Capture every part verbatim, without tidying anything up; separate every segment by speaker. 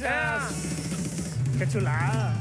Speaker 1: gracias. Qué chulada.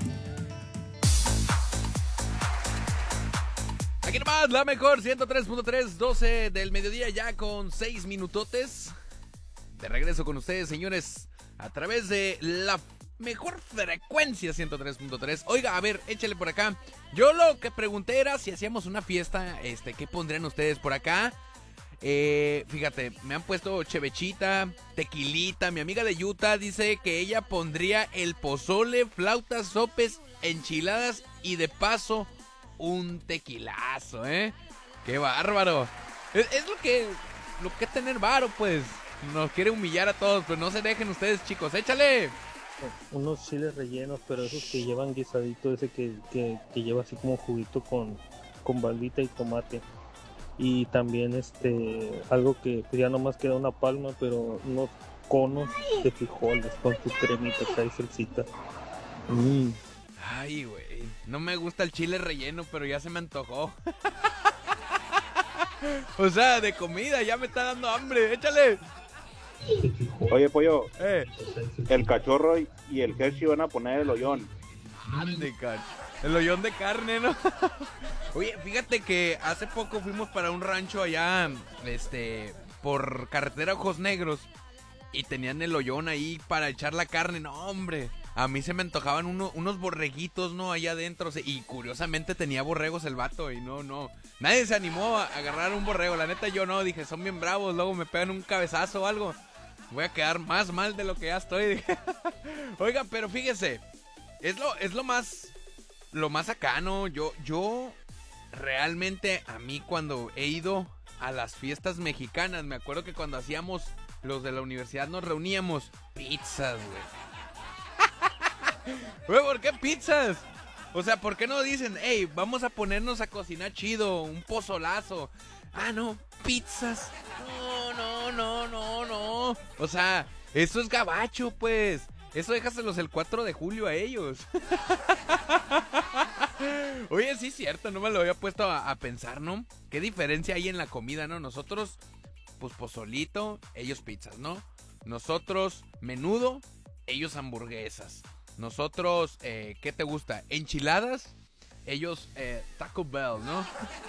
Speaker 2: Aquí nomás, la mejor, ciento tres punto tres, doce del mediodía, ya con seis minutotes. De regreso con ustedes, señores, a través de la mejor frecuencia, ciento tres punto tres. Oiga, a ver, échale por acá. Yo lo que pregunté era si hacíamos una fiesta, este, ¿qué pondrían ustedes por acá? Eh, fíjate, me han puesto chevechita, tequilita. Mi amiga de Utah dice que ella pondría el pozole, flautas, sopes, enchiladas y de paso un tequilazo, ¿eh? ¡Qué bárbaro! Es, es lo que lo que es tener varo, pues. Nos quiere humillar a todos, pero no se dejen ustedes, chicos. ¡Échale!
Speaker 3: Unos chiles rellenos, pero esos que llevan guisadito, ese que, que, que lleva así como juguito con, con balbita y tomate. Y también este algo que pues ya nomás queda una palma, pero unos conos de frijoles con su cremita, trae salsita. Mm.
Speaker 2: Ay, güey. No me gusta el chile relleno, pero ya se me antojó. O sea, de comida, ya me está dando hambre. Échale.
Speaker 4: Oye, pollo,
Speaker 2: Eh.
Speaker 4: el cachorro y el Hershey van a poner el hoyón.
Speaker 2: Ande, car- El hoyón de carne, ¿no? Oye, fíjate que hace poco fuimos para un rancho allá, este, por carretera Ojos Negros. Y tenían el hoyón ahí para echar la carne. No, hombre. A mí se me antojaban uno, unos borreguitos, ¿no? Allá adentro. Y curiosamente tenía borregos el vato. Y no, no. Nadie se animó a agarrar un borrego. La neta yo no. Dije, son bien bravos. Luego me pegan un cabezazo o algo. Voy a quedar más mal de lo que ya estoy. Dije. Oiga, pero fíjese. Es lo, es lo más... Lo más acá, ¿no? Yo, yo... Realmente a mí cuando he ido a las fiestas mexicanas. Me acuerdo que cuando hacíamos... Los de la universidad nos reuníamos. Pizzas, güey. Güey, ¿por qué pizzas? O sea, ¿por qué no dicen, hey, vamos a ponernos a cocinar chido, un pozolazo? Ah, no, pizzas. No, no, no, no, no. O sea, eso es gabacho, pues. Eso déjaselos el cuatro de julio a ellos. Oye, sí es cierto, no me lo había puesto a, a pensar, ¿no? ¿Qué diferencia hay en la comida, no? Nosotros, pues pozolito, ellos pizzas, ¿no? Nosotros, menudo, ellos hamburguesas. Nosotros, eh, ¿qué te gusta? Enchiladas, ellos, eh, Taco Bell, ¿no?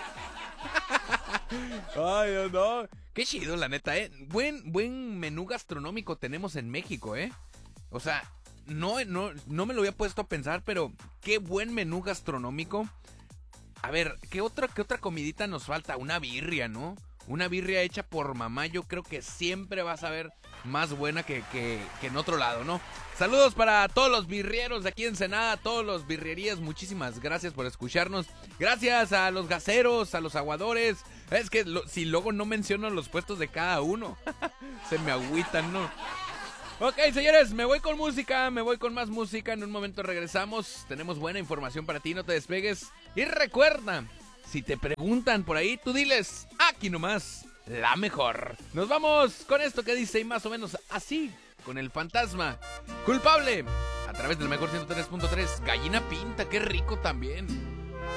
Speaker 2: Ay, no, no. Qué chido, la neta, ¿eh? Buen, buen menú gastronómico tenemos en México, ¿eh? O sea, no, no, no me lo había puesto a pensar, pero qué buen menú gastronómico. A ver, ¿qué otra, qué otra comidita nos falta? Una birria, ¿no? Una birria hecha por mamá, yo creo que siempre va a saber más buena que, que, que en otro lado, ¿no? Saludos para todos los birrieros de aquí en Ensenada, todos los birrerías, muchísimas gracias por escucharnos. Gracias a los gaseros, a los aguadores. Es que lo, si luego no menciono los puestos de cada uno, se me agüitan, ¿no? Ok, señores, me voy con música, me voy con más música. En un momento regresamos, tenemos buena información para ti, no te despegues. Y recuerda, si te preguntan por ahí, tú diles, aquí nomás, la mejor. Nos vamos con esto que dice más o menos así, con el fantasma culpable, a través del mejor ciento tres punto tres. Gallina pinta, qué rico también.